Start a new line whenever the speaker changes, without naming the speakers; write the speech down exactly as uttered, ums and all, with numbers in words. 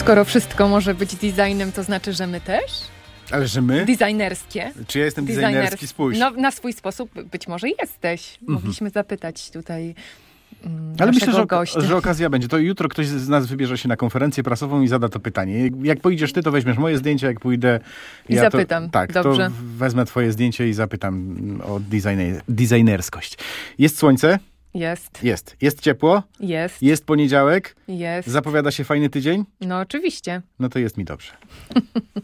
skoro wszystko może być designem, to znaczy, że my też?
Ale że my?
Designerskie.
Czy ja jestem designerski? Spójrz.
No, na swój sposób być może jesteś. Mogliśmy mm-hmm. zapytać tutaj mm,
Ale myślę, że,
gościa.
że okazja będzie. To jutro ktoś z nas wybierze się na konferencję prasową i zada to pytanie. Jak pójdziesz ty, to weźmiesz moje zdjęcie, jak pójdę
I
ja
zapytam.
To, tak,
Dobrze.
to wezmę twoje zdjęcie i zapytam o designer, designerskość. Jest słońce?
Jest.
Jest. Jest ciepło?
Jest.
Jest poniedziałek?
Jest.
Zapowiada się fajny tydzień?
No oczywiście.
No to jest mi dobrze.